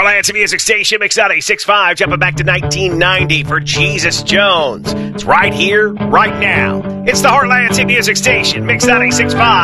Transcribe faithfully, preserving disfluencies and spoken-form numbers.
Heartland Music Station, Mix ninety-six point five, jumping back to nineteen ninety for Jesus Jones. It's right here, right now. It's the Heartland Music Station, Mix ninety-six point five.